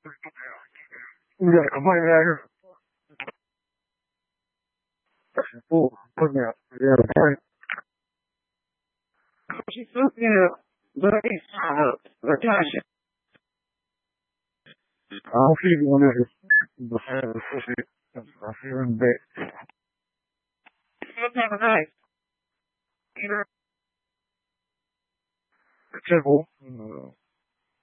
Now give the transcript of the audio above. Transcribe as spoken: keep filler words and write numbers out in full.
对，不应该是不不是也不其实那个那个第三个呃这样写，然后是一个那个不是不是不是对，现在在一个这不嗯。